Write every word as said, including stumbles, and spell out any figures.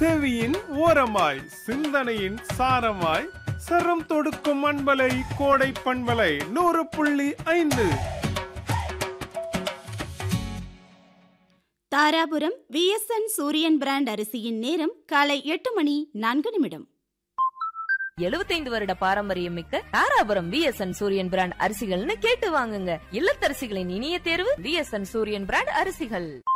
செவியின் ஓரமாய் சிந்தனையின் சாரமாய் சரம் தொடுக்கும் அன்பலை கோடை பண்பலை நூறு புள்ளி ஐந்து. தாராபுரம் விஎஸ்என் சூரியன் பிராண்ட் அரிசியின் நேரம் காலை எட்டு மணி நான்கு நிமிடம். எழுபத்தைந்து வருட பாரம்பரியம் மிக்க தாராபுரம் விஎஸ்என் சூரியன் பிராண்ட் அரிசிகள்னு கேட்டு வாங்குங்க. இல்லத்தரசிகளின் இனிய தேர்வு விஎஸ்என் சூரியன் பிராண்ட் அரிசிகள்.